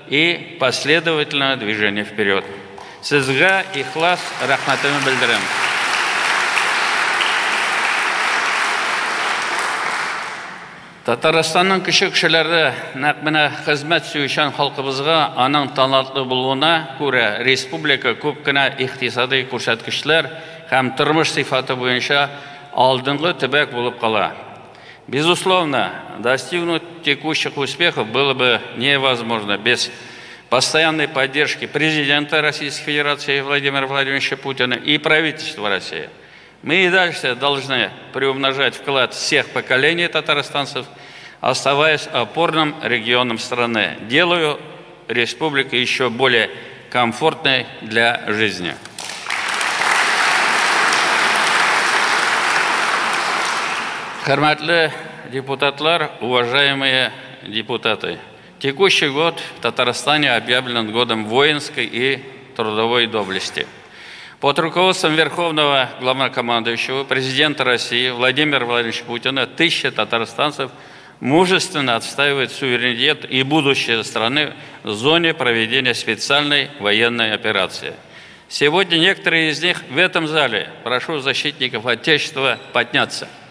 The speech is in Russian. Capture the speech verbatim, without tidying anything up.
и последовательное движение вперед. Сізге ихлас рахматымды білдірем. Татарстанның кіші кішілері нәқміне қызмет сүйішен халқыбызға аның талантлы болуына көре республика көп кенә иқтисади күрсәткечләр һәм тормыш сыйфаты буенча алдыңғы төбәк булып кала. Безусловно, достигнуть текущих успехов было бы невозможно без постоянной поддержки президента Российской Федерации Владимира Владимировича Путина и правительства России. Мы и дальше должны приумножать вклад всех поколений татарстанцев, оставаясь опорным регионом страны, делая республику еще более комфортной для жизни. Хөрмәтле депутатлар, уважаемые депутаты, текущий год в Татарстане объявлен годом воинской и трудовой доблести. Под руководством Верховного Главнокомандующего президента России Владимира Владимировича Путина тысячи татарстанцев мужественно отстаивают суверенитет и будущее страны в зоне проведения специальной военной операции. Сегодня некоторые из них в этом зале. Прошу защитников Отечества подняться.